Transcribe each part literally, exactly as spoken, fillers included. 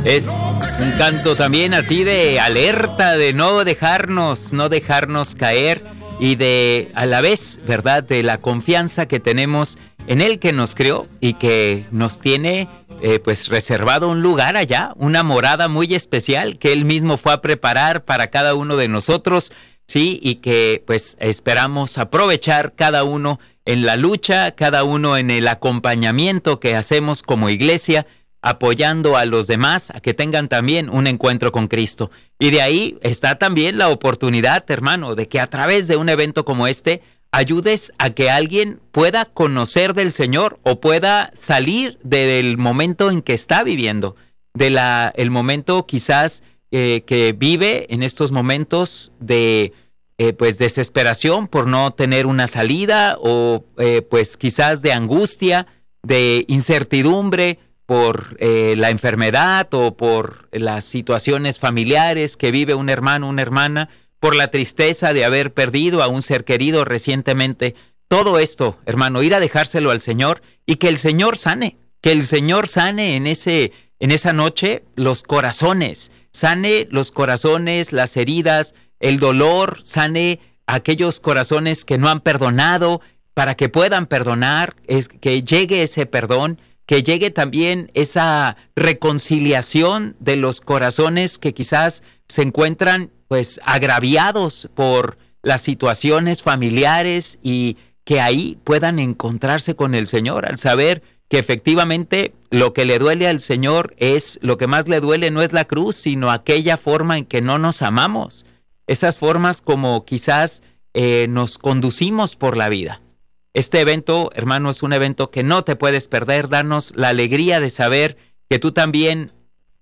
Es un canto también así de alerta, de no dejarnos, no dejarnos caer y de a la vez, ¿verdad?, de la confianza que tenemos en Él que nos creó y que nos tiene eh, pues reservado un lugar allá, una morada muy especial que Él mismo fue a preparar para cada uno de nosotros, sí, y que pues esperamos aprovechar cada uno en la lucha, cada uno en el acompañamiento que hacemos como iglesia, apoyando a los demás a que tengan también un encuentro con Cristo. Y de ahí está también la oportunidad, hermano, de que a través de un evento como este ayudes a que alguien pueda conocer del Señor o pueda salir del momento en que está viviendo, de la el momento quizás eh, que vive en estos momentos de eh, pues desesperación por no tener una salida o eh, pues quizás de angustia, de incertidumbre por eh, la enfermedad o por las situaciones familiares que vive un hermano, una hermana, por la tristeza de haber perdido a un ser querido recientemente. Todo esto, hermano, ir a dejárselo al Señor y que el Señor sane, que el Señor sane en ese, en esa noche los corazones, sane los corazones, las heridas, el dolor, sane aquellos corazones que no han perdonado para que puedan perdonar, es, que llegue ese perdón, que llegue también esa reconciliación de los corazones que quizás se encuentran pues agraviados por las situaciones familiares y que ahí puedan encontrarse con el Señor al saber que efectivamente lo que le duele al Señor es, lo que más le duele no es la cruz, sino aquella forma en que no nos amamos, esas formas como quizás eh, nos conducimos por la vida. Este evento, hermano, es un evento que no te puedes perder. Danos la alegría de saber que tú también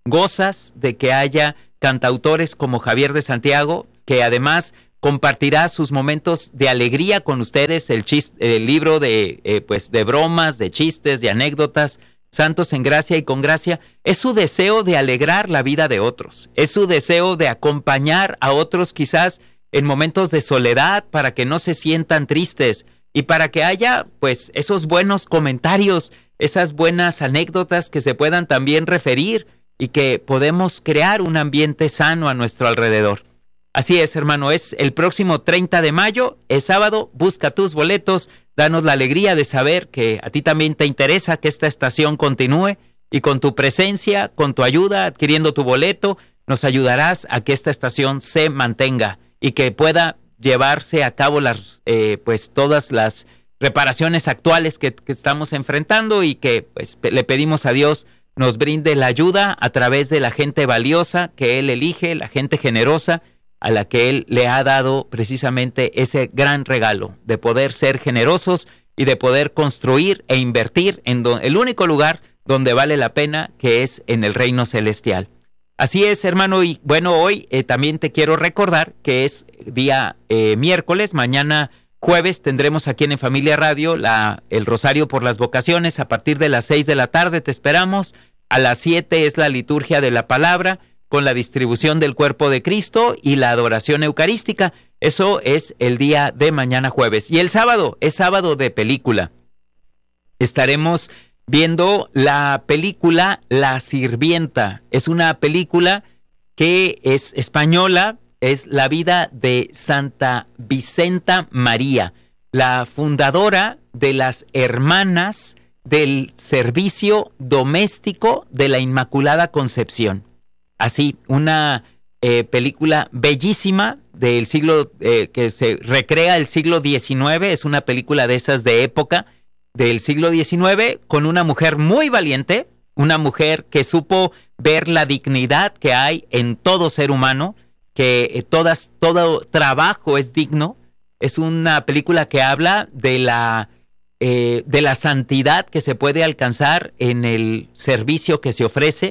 gozas de que haya cantautores como Javier de Santiago, que además compartirá sus momentos de alegría con ustedes, el, chiste, el libro de, eh, pues de bromas, de chistes, de anécdotas, Santos en Gracia y con Gracia. Es su deseo de alegrar la vida de otros, es su deseo de acompañar a otros quizás en momentos de soledad para que no se sientan tristes, y para que haya, pues, esos buenos comentarios, esas buenas anécdotas que se puedan también referir y que podemos crear un ambiente sano a nuestro alrededor. Así es, hermano, es el próximo treinta de mayo, es sábado, busca tus boletos, danos la alegría de saber que a ti también te interesa que esta estación continúe y con tu presencia, con tu ayuda, adquiriendo tu boleto, nos ayudarás a que esta estación se mantenga y que pueda llevarse a cabo las, eh, pues todas las reparaciones actuales que, que estamos enfrentando y que pues le pedimos a Dios nos brinde la ayuda a través de la gente valiosa que Él elige, la gente generosa a la que Él le ha dado precisamente ese gran regalo de poder ser generosos y de poder construir e invertir en do, el único lugar donde vale la pena, que es en el reino celestial. Así es, hermano, y bueno, hoy eh, también te quiero recordar que es día eh, miércoles, mañana jueves tendremos aquí en Familia Radio la, el Rosario por las Vocaciones a partir de las seis de la tarde, te esperamos. A las siete es la liturgia de la palabra con la distribución del cuerpo de Cristo y la adoración eucarística. Eso es el día de mañana jueves. Y el sábado es sábado de película. Estaremos viendo la película La Sirvienta. Es una película que es española, es la vida de Santa Vicenta María, la fundadora de las Hermanas del Servicio Doméstico de la Inmaculada Concepción. Así, una eh, película bellísima del siglo, eh, que se recrea el siglo diecinueve, es una película de esas de época, del siglo diecinueve, con una mujer muy valiente, una mujer que supo ver la dignidad que hay en todo ser humano, que eh, todas, todo trabajo es digno. Es una película que habla de la, eh, de la santidad que se puede alcanzar en el servicio que se ofrece.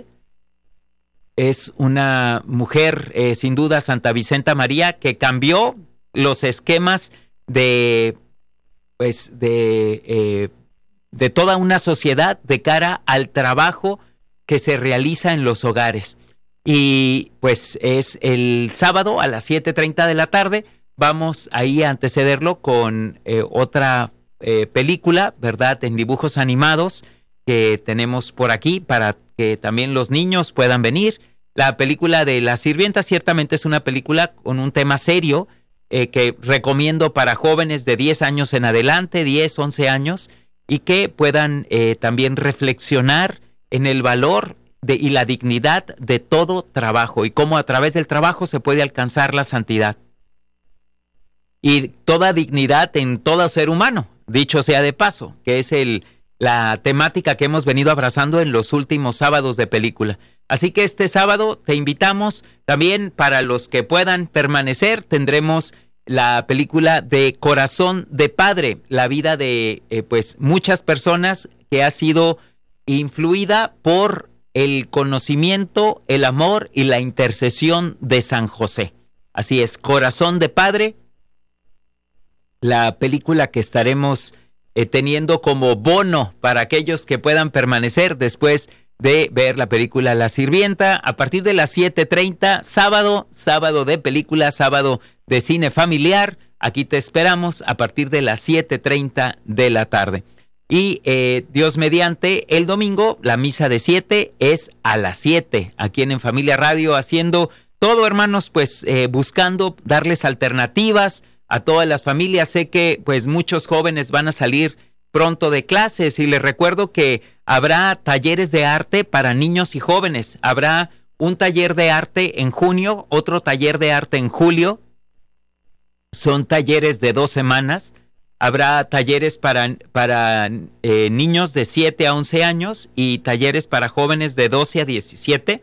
Es una mujer, eh, sin duda, Santa Vicenta María, que cambió los esquemas de... pues de, eh, de toda una sociedad de cara al trabajo que se realiza en los hogares. Y pues es el sábado a las siete treinta de la tarde, vamos ahí a antecederlo con eh, otra eh, película, ¿verdad?, en dibujos animados, que tenemos por aquí para que también los niños puedan venir. La película de La Sirvienta ciertamente es una película con un tema serio eh, que recomiendo para jóvenes de diez años en adelante, diez, once años, y que puedan eh, también reflexionar en el valor de, y la dignidad de todo trabajo y cómo a través del trabajo se puede alcanzar la santidad. Y toda dignidad en todo ser humano, dicho sea de paso, que es el, la temática que hemos venido abrazando en los últimos sábados de película. Así que este sábado te invitamos también, para los que puedan permanecer, tendremos la película de Corazón de Padre, la vida de eh, pues muchas personas que ha sido influida por el conocimiento, el amor y la intercesión de San José. Así es, Corazón de Padre, la película que estaremos eh, teniendo como bono para aquellos que puedan permanecer después de ver la película La Sirvienta, a partir de las siete treinta, sábado, sábado de película, sábado de cine familiar. Aquí te esperamos a partir de las siete treinta de la tarde. Y eh, Dios mediante, el domingo, la misa de siete es a las siete, aquí en En Familia Radio, haciendo todo, hermanos, pues eh, buscando darles alternativas a todas las familias. Sé que pues muchos jóvenes van a salir pronto de clases y les recuerdo que habrá talleres de arte para niños y jóvenes. Habrá un taller de arte en junio, otro taller de arte en julio. Son talleres de dos semanas. Habrá talleres para, para eh, niños de siete a once años y talleres para jóvenes de doce a diecisiete.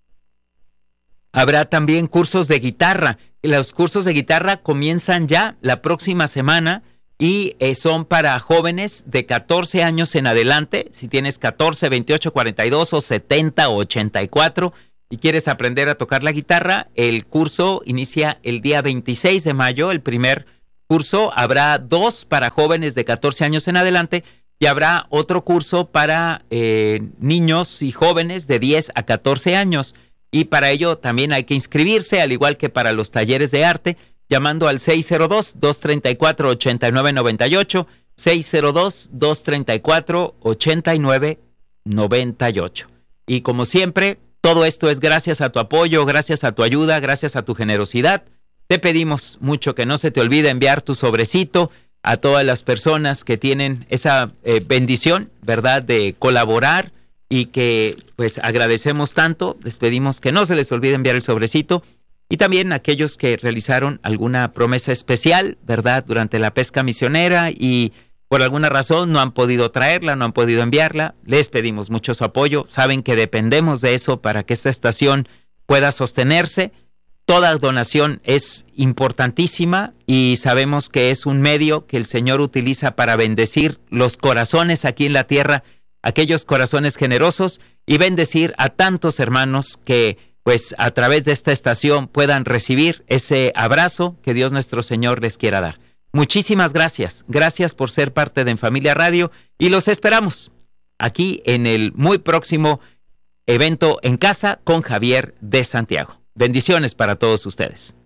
Habrá también cursos de guitarra. Los cursos de guitarra comienzan ya la próxima semana y eh, son para jóvenes de catorce años en adelante. Si tienes catorce, veintiocho, cuarenta y dos o setenta o ochenta y cuatro y quieres aprender a tocar la guitarra, el curso inicia el día veintiséis de mayo, el primer curso. Habrá dos para jóvenes de catorce años en adelante y habrá otro curso para eh, niños y jóvenes de diez a catorce años. Y para ello también hay que inscribirse, al igual que para los talleres de arte, llamando al seis cero dos, dos tres cuatro, ocho nueve nueve ocho, seis cero dos, dos tres cuatro, ocho nueve nueve ocho. Y como siempre, todo esto es gracias a tu apoyo, gracias a tu ayuda, gracias a tu generosidad. Te pedimos mucho que no se te olvide enviar tu sobrecito a todas las personas que tienen esa eh, bendición, ¿verdad?, de colaborar, y que pues agradecemos tanto. Les pedimos que no se les olvide enviar el sobrecito, y también a aquellos que realizaron alguna promesa especial, ¿verdad?, durante la pesca misionera y por alguna razón no han podido traerla, no han podido enviarla. Les pedimos mucho su apoyo. Saben que dependemos de eso para que esta estación pueda sostenerse. Toda donación es importantísima y sabemos que es un medio que el Señor utiliza para bendecir los corazones aquí en la tierra, aquellos corazones generosos, y bendecir a tantos hermanos que pues a través de esta estación puedan recibir ese abrazo que Dios nuestro Señor les quiera dar. Muchísimas gracias, gracias por ser parte de En Familia Radio y los esperamos aquí en el muy próximo evento En Casa con Javier de Santiago. Bendiciones para todos ustedes.